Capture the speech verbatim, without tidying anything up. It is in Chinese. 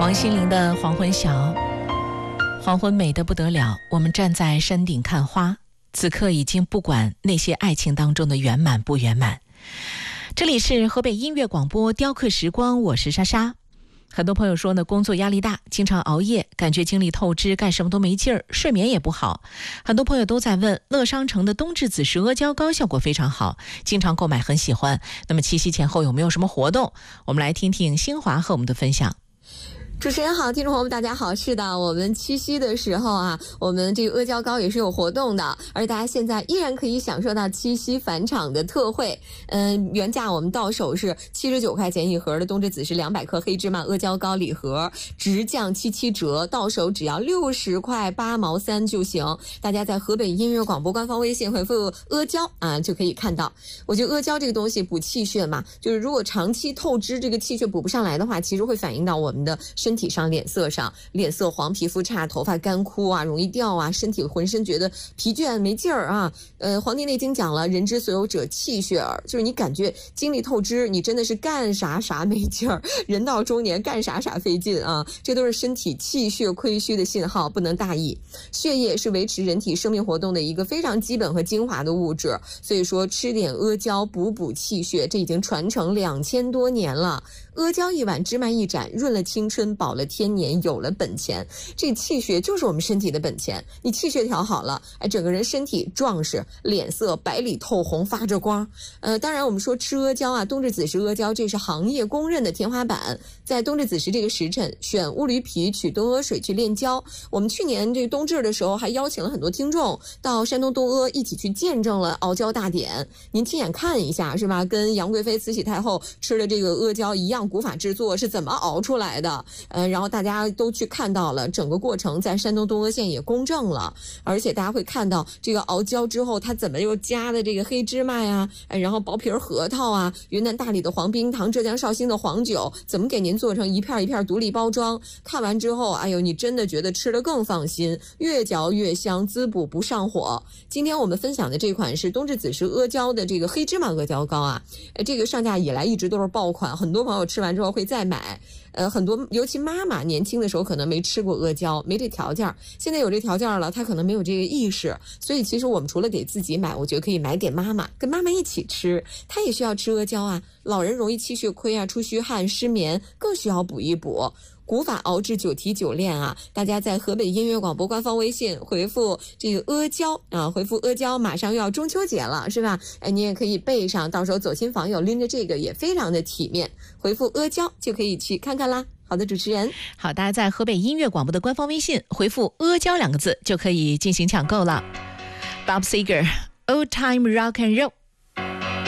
王心凌的黄昏晓，黄昏美得不得了，我们站在山顶看花，此刻已经不管那些爱情当中的圆满不圆满。这里是河北音乐广播雕刻时光，我是莎莎。很多朋友说呢，工作压力大，经常熬夜，感觉精力透支，干什么都没劲儿，睡眠也不好。很多朋友都在问，乐商城的冬至子时阿胶糕效果非常好，经常购买，很喜欢。那么七夕前后有没有什么活动？我们来听听新华和我们的分享。 主持人好，听众朋友们大家好。是的，我们七夕的时候啊，我们这个阿胶糕也是有活动的，而大家现在依然可以享受到七夕返场的特惠。嗯，原价我们到手是七十九块钱一盒的冬至子时两百克黑芝麻阿胶糕礼盒，直降七七折，到手只要六十块八毛三就行。大家在河北音乐广播官方微信回复阿胶啊，就可以看到。我觉得阿胶这个东西补气血嘛，就是如果长期透支，这个气血补不上来的话，其实会反映到我们的身体上、脸色上，脸色黄、皮肤差、头发干枯啊，容易掉啊，身体浑身觉得疲倦没劲儿啊。呃，《黄帝内经》讲了，人之所有者气血耳，就是你感觉精力透支，你真的是干啥啥没劲儿，人到中年干啥啥费劲啊，这都是身体气血亏虚的信号，不能大意。血液是维持人体生命活动的一个非常基本和精华的物质，所以说吃点阿胶补补气血，这已经传承两千多年了。阿胶一碗，芝麻一盏，润了青春，保了天年，有了本钱。这气血就是我们身体的本钱，你气血调好了，哎，整个人身体壮实，脸色白里透红，发着光。呃，当然我们说吃阿胶啊，冬至子时阿胶，这是行业公认的天花板。在冬至子时这个时辰，选乌驴皮取冬阿水去炼胶。我们去年这个冬至的时候，还邀请了很多听众到山东东阿一起去见证了熬胶大典。您亲眼看一下是吧？跟杨贵妃、慈禧太后吃的这个阿胶一样，古法制作是怎么熬出来的？呃，然后大家都去看到了整个过程，在山东东阿县也公证了，而且大家会看到这个熬胶之后，它怎么又加的这个黑芝麻呀，哎，然后薄皮核桃啊，云南大理的黄冰糖，浙江绍兴的黄酒，怎么给您做成一片一片独立包装？看完之后，哎呦，你真的觉得吃得更放心，越嚼越香，滋补不上火。今天我们分享的这款是冬至子时阿胶的这个黑芝麻阿胶糕啊，哎，这个上架以来一直都是爆款，很多朋友吃完之后会再买。呃，很多尤其妈妈年轻的时候可能没吃过阿胶，没这条件，现在有这条件了，她可能没有这个意识，所以其实我们除了给自己买，我觉得可以买给妈妈，跟妈妈一起吃，她也需要吃阿胶啊。老人容易气血亏啊，出虚汗、失眠，更需要补一补。古法熬制九提九炼啊，大家在河北音乐广播官方微信回复这个阿胶啊，回复阿胶，马上又要中秋节了，是吧？哎，你也可以备上，到时候走亲访友拎着这个也非常的体面。回复阿胶就可以去看看啦。好的，主持人， 好，大家在河北音乐广播的官方微信回复阿胶两个字就可以进行抢购了。Bob Seger，Old Time Rock and Roll。